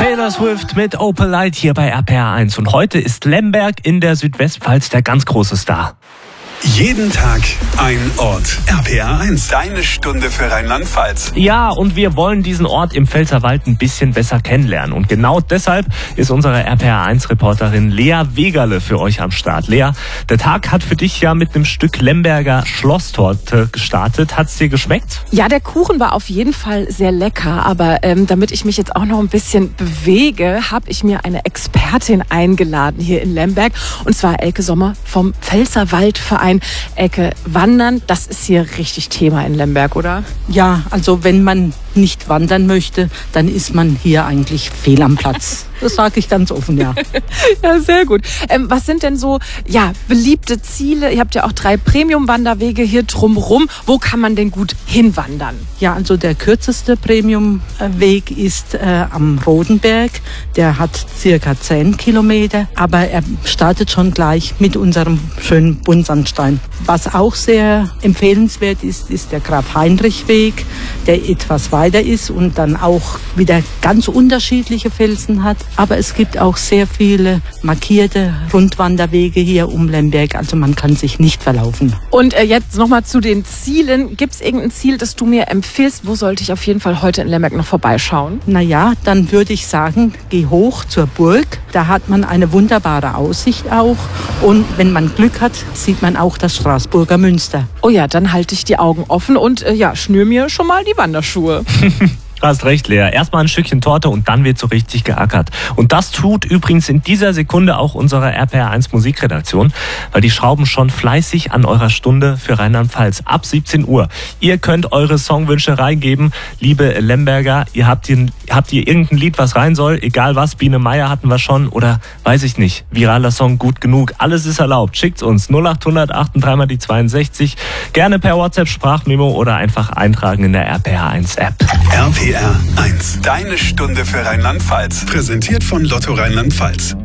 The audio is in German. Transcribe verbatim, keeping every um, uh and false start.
Taylor Swift mit Opalite hier bei R P R eins. Und heute ist Lemberg in der Südwestpfalz der ganz große Star. Jeden Tag ein Ort. R P R eins, deine Stunde für Rheinland-Pfalz. Ja, und wir wollen diesen Ort im Pfälzerwald ein bisschen besser kennenlernen. Und genau deshalb ist unsere R P R eins Reporterin Lea Wegerle für euch am Start. Lea, der Tag hat für dich ja mit einem Stück Lemberger Schlosstorte gestartet. Hat's dir geschmeckt? Ja, der Kuchen war auf jeden Fall sehr lecker. Aber ähm, damit ich mich jetzt auch noch ein bisschen bewege, habe ich mir eine Expertin eingeladen hier in Lemberg. Und zwar Elke Sommer vom Pfälzerwaldverein. Elke, Wandern, das ist hier richtig Thema in Lemberg, oder? Ja, also wenn man nicht wandern möchte, dann ist man hier eigentlich fehl am Platz. Das sage ich ganz offen, ja. Ja, sehr gut. Ähm, was sind denn so ja, beliebte Ziele? Ihr habt ja auch drei Premium-Wanderwege hier drumherum. Wo kann man denn gut hinwandern? Ja, also der kürzeste Premium-Weg ist äh, am Rodenberg. Der hat circa zehn Kilometer, aber er startet schon gleich mit unserem schönen Buntsandstein. Was auch sehr empfehlenswert ist, ist der Graf-Heinrich-Weg, der etwas weiter ist und dann auch wieder ganz unterschiedliche Felsen hat. Aber es gibt auch sehr viele markierte Rundwanderwege hier um Lemberg, also man kann sich nicht verlaufen. Und äh, jetzt nochmal zu den Zielen. Gibt es irgendein Ziel, das du mir empfiehlst? Wo sollte ich auf jeden Fall heute in Lemberg noch vorbeischauen? Naja, dann würde ich sagen, geh hoch zur Burg. Da hat man eine wunderbare Aussicht auch. Und wenn man Glück hat, sieht man auch das Straßburger Münster. Oh ja, dann halte ich die Augen offen und äh, ja, schnür mir schon mal die Wanderschuhe. Du hast recht, Lea. Erstmal ein Stückchen Torte und dann wird so richtig geackert. Und das tut übrigens in dieser Sekunde auch unsere R P R eins Musikredaktion, weil die schrauben schon fleißig an eurer Stunde für Rheinland-Pfalz ab siebzehn Uhr. Ihr könnt eure Songwünsche reingeben. Liebe Lemberger, ihr habt ihr, habt ihr irgendein Lied, was rein soll? Egal was, Biene Meier hatten wir schon oder weiß ich nicht. Viraler Song, gut genug. Alles ist erlaubt. Schickt's uns null acht hundert achtunddreißig mal die zweiundsechzig. Gerne per WhatsApp, Sprachmemo oder einfach eintragen in der R P R eins App. R P R eins, deine Stunde für Rheinland-Pfalz. Präsentiert von Lotto Rheinland-Pfalz.